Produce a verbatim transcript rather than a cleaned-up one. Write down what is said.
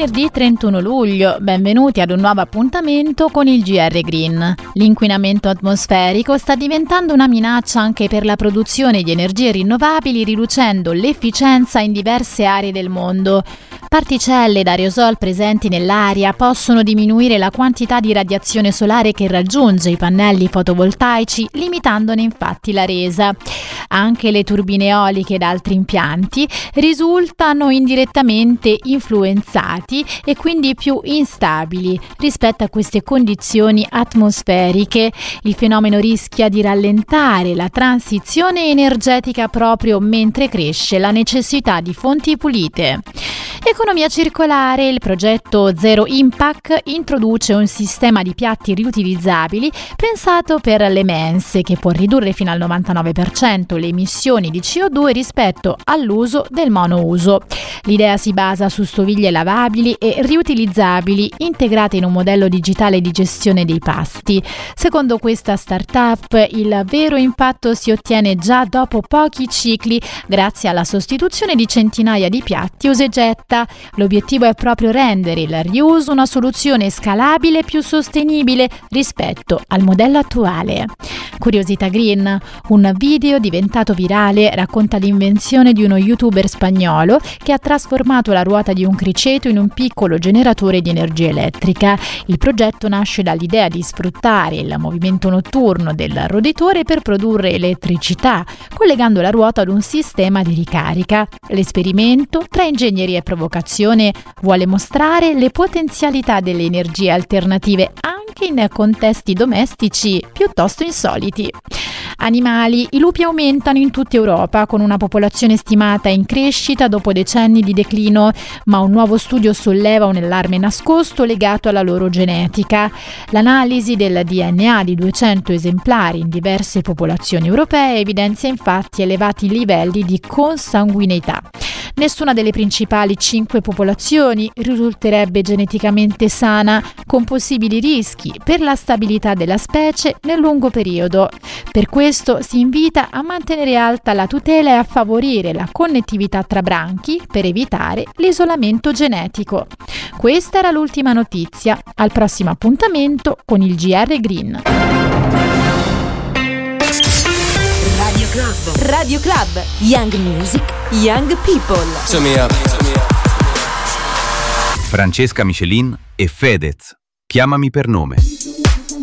venerdì trentuno luglio, benvenuti ad un nuovo appuntamento con il G R Green. L'inquinamento atmosferico sta diventando una minaccia anche per la produzione di energie rinnovabili, riducendo l'efficienza in diverse aree del mondo. Particelle ed aerosol presenti nell'aria possono diminuire la quantità di radiazione solare che raggiunge i pannelli fotovoltaici, limitandone infatti la resa. Anche le turbine eoliche ed altri impianti risultano indirettamente influenzati e quindi più instabili rispetto a queste condizioni atmosferiche. Il fenomeno rischia di rallentare la transizione energetica proprio mentre cresce la necessità di fonti pulite. Economia circolare. Il progetto Zero Impact introduce un sistema di piatti riutilizzabili pensato per le mense che può ridurre fino al novantanove per cento le emissioni di C O due rispetto all'uso del monouso. L'idea si basa su stoviglie lavabili e riutilizzabili integrate in un modello digitale di gestione dei pasti. Secondo questa startup, il vero impatto si ottiene già dopo pochi cicli grazie alla sostituzione di centinaia di piatti usa e getta. L'obiettivo è proprio rendere il riuso una soluzione scalabile e più sostenibile rispetto al modello attuale. Curiosità Green. Un video diventato virale racconta l'invenzione di uno youtuber spagnolo che ha trasformato la ruota di un criceto in un piccolo generatore di energia elettrica. Il progetto nasce dall'idea di sfruttare il movimento notturno del roditore per produrre elettricità, collegando la ruota ad un sistema di ricarica. L'esperimento, tra ingegneria e provocazione, vuole mostrare le potenzialità delle energie alternative anche in contesti domestici piuttosto insoliti. Animali. I lupi aumentano in tutta Europa con una popolazione stimata in crescita dopo decenni di declino, ma un nuovo studio solleva un allarme nascosto legato alla loro genetica. L'analisi del D N A di duecento esemplari in diverse popolazioni europee evidenzia infatti elevati livelli di consanguineità. Nessuna delle principali cinque popolazioni risulterebbe geneticamente sana, con possibili rischi per la stabilità della specie nel lungo periodo. Per questo si invita a mantenere alta la tutela e a favorire la connettività tra branchi per evitare l'isolamento genetico. Questa era l'ultima notizia. Al prossimo appuntamento con il G R Green. Radio Club. Radio Club. Young Music, Young People. Francesca Michelin e Fedez. Chiamami per nome.